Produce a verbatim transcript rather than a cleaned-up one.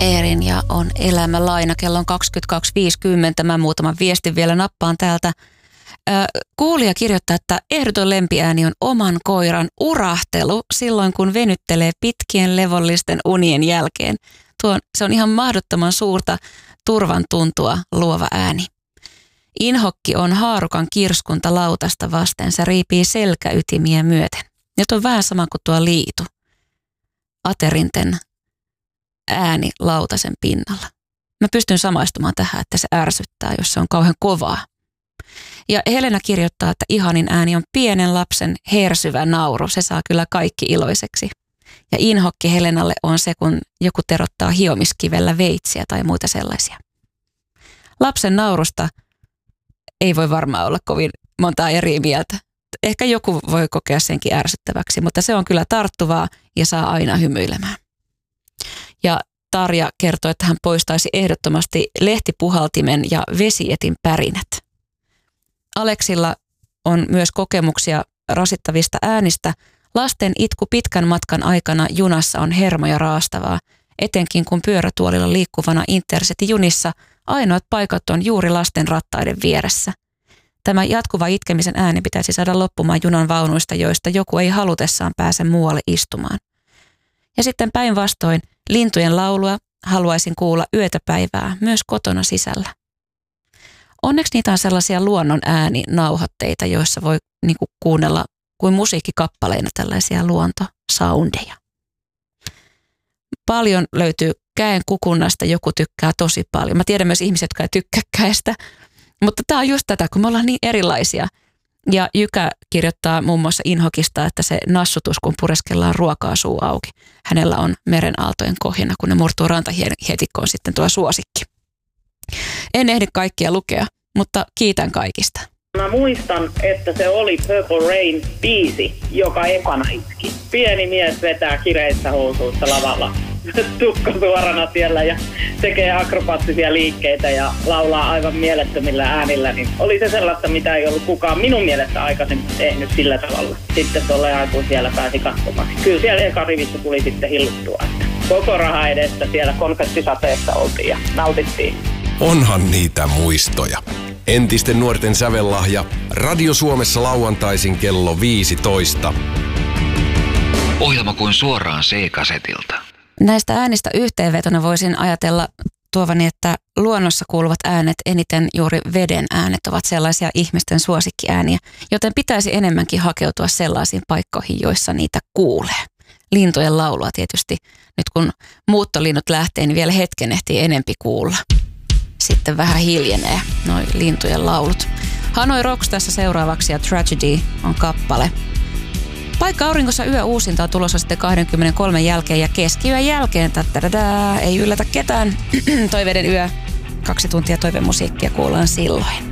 Eerin ja on Elämä laina. Kello on kaksikymmentäkaksi viisikymmentä. Mä muutaman viestin vielä nappaan täältä. Äh, kuulija kirjoittaa, että ehdoton lempiääni on oman koiran urahtelu silloin, kun venyttelee pitkien levollisten unien jälkeen. Tuo, se on ihan mahdottoman suurta turvan tuntua luova ääni. Inhokki on haarukan kirskunta lautasta vasten. Se riipii selkäytimiä myöten. Nyt on vähän sama kuin tuo liitu. Aterinten ääni lautasen pinnalla. Mä pystyn samaistumaan tähän, että se ärsyttää, jos se on kauhean kovaa. Ja Helena kirjoittaa, että ihanin ääni on pienen lapsen hersyvä nauru. Se saa kyllä kaikki iloiseksi. Ja inhokki Helenalle on se, kun joku terottaa hiomiskivellä veitsiä tai muita sellaisia. Lapsen naurusta ei voi varmaan olla kovin montaa eri mieltä. Ehkä joku voi kokea senkin ärsyttäväksi, mutta se on kyllä tarttuvaa ja saa aina hymyilemään. Ja Tarja kertoo, että hän poistaisi ehdottomasti lehtipuhaltimen ja vesietin pärinät. Aleksilla on myös kokemuksia rasittavista äänistä. Lasten itku pitkän matkan aikana junassa on hermoja raastavaa, etenkin kun pyörätuolilla liikkuvana Intercity-junissa ainoat paikat on juuri lasten rattaiden vieressä. Tämä jatkuva itkemisen ääni pitäisi saada loppumaan junan vaunuista, joista joku ei halutessaan pääse muualle istumaan. Ja sitten päinvastoin lintujen laulua haluaisin kuulla yötä päivää myös kotona sisällä. Onneksi niitä on sellaisia luonnon ääninauhoitteita, joissa voi niinku kuunnella kuin musiikkikappaleina tällaisia luontosoundeja. Paljon löytyy käen kukunnasta, joku tykkää tosi paljon. Mä tiedän myös ihmisiä, jotka ei tykkää käestä, mutta tää on just tätä, kun me ollaan niin erilaisia. Ja Jykä kirjoittaa muun muassa inhokista, että se nassutus, kun pureskellaan ruokaa suu auki. Hänellä on merenaaltojen kohina, kun ne murtuu rantahietikkoon sitten tuo suosikki. En ehdi kaikkia lukea, mutta kiitän kaikista. Mä muistan, että se oli Purple Rain-biisi, joka ekana iski. Pieni mies vetää kireissä housuissa lavalla, tukka suorana siellä ja tekee akrobaattisia liikkeitä ja laulaa aivan mielettömillä äänillä. Niin oli se sellaista, mitä ei ollut kukaan minun mielestä aikaisemmin tehnyt sillä tavalla. Sitten tuolle aikuun siellä pääsi katsomaan. Kyllä siellä eka rivissä tuli sitten hilluttua. Koko raha edestä siellä konfettisateessa oltiin ja nautittiin. Onhan niitä muistoja. Entisten nuorten sävellahja. Radio Suomessa lauantaisin kello viisitoista. Ohjelma kuin suoraan C-kasetilta. Näistä äänistä yhteenvetona voisin ajatella tuovani, että luonnossa kuuluvat äänet, eniten juuri veden äänet, ovat sellaisia ihmisten suosikkiääniä, joten pitäisi enemmänkin hakeutua sellaisiin paikkoihin, joissa niitä kuulee. Lintujen laulua tietysti. Nyt kun muuttolinnut lähtee, niin vielä hetken ehtii enempi kuulla. Sitten vähän hiljenee noi lintujen laulut. Hanoi Rocks tässä seuraavaksi ja Tragedy on kappale. Paikka aurinkossa yö uusinta on tulossa sitten kaksikymmentäkolme jälkeen ja keskiyön jälkeen. Tattadadaa, ei yllätä ketään. Toiveiden yö. Kaksi tuntia toivemusiikkia kuullaan silloin.